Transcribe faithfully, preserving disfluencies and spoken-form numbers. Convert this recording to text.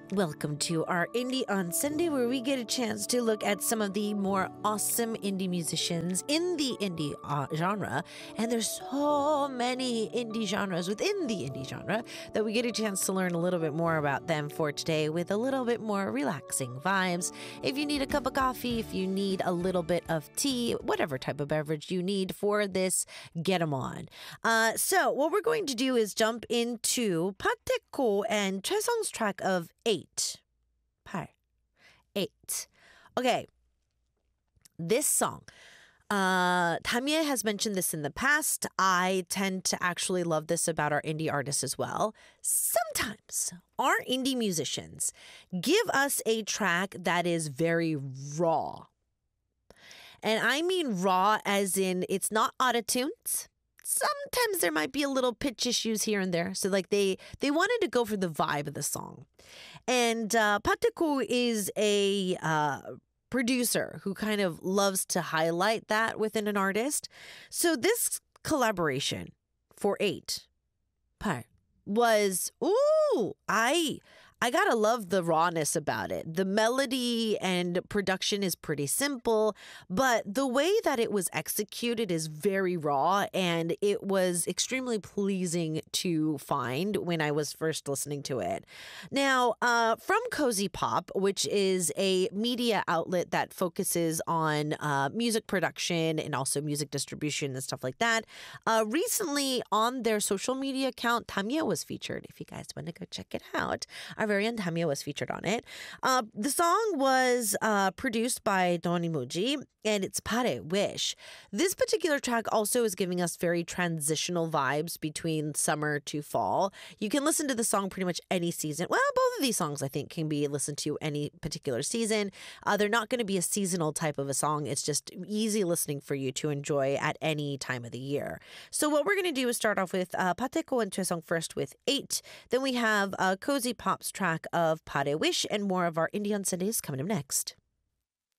Welcome to our Indie on Sunday, where we get a chance to look at some of the more awesome indie musicians in the indie uh, genre. And there's so many indie genres within the indie genre that we get a chance to learn a little bit more about them for today with a little bit more relaxing vibes. If you need a cup of coffee, if you need a little bit of tea, whatever type of beverage you need for this, get them on. Uh, so what we're going to do is jump into Pateko and Chesong's track of eight. 팔. Eight. Okay. This song. Uh, Tamie has mentioned this in the past. I tend to actually love this about our indie artists as well. Sometimes our indie musicians give us a track that is very raw. And I mean raw as in it's not auto-tuned. Sometimes there might be a little pitch issues here and there. So like they they wanted to go for the vibe of the song. And uh, Pateko is a uh, producer who kind of loves to highlight that within an artist. So this collaboration for eight 팔 was, ooh, I... I gotta love the rawness about it. The melody and production is pretty simple, but the way that it was executed is very raw, and it was extremely pleasing to find when I was first listening to it. Now, uh, from Cozy Pop, which is a media outlet that focuses on uh, music production and also music distribution and stuff like that, uh, recently on their social media account, Tamie was featured. If you guys want to go check it out, our very own Tamie was featured on it. Uh, the song was uh, produced by Doni Muji, and it's Pare Wish. This particular track also is giving us very transitional vibes between summer to fall. You can listen to the song pretty much any season. Well, both of these songs, I think, can be listened to any particular season. Uh, they're not going to be a seasonal type of a song. It's just easy listening for you to enjoy at any time of the year. So what we're going to do is start off with uh, Pateko and Chesong first with eight. Then we have uh, Cozy Pop's track of Pare Wish, and more of our Indie on Sundays coming up next.